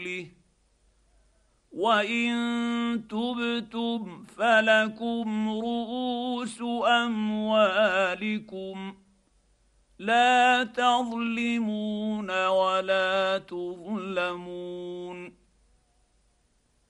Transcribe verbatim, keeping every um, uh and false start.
فضله وان تبتم فلكم رؤوس اموالكم لا تظلمون ولا تظلمون.